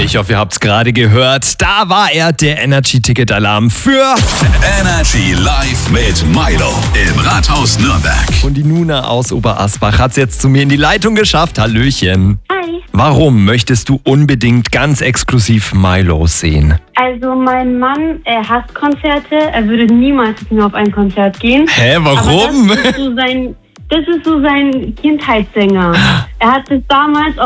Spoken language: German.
Ich hoffe, ihr habt's gerade gehört. Da war er, der Energy-Ticket-Alarm für Energy Live mit Milo im Rathaus Nürnberg. Und die Nuna aus Oberasbach hat's jetzt zu mir in die Leitung geschafft. Hallöchen. Hi. Warum möchtest du unbedingt ganz exklusiv Milo sehen? Also mein Mann, er hasst Konzerte. Er würde niemals mit mir auf ein Konzert gehen. Hä, warum? Aber das ist so sein Kindheitssänger. Er hat es damals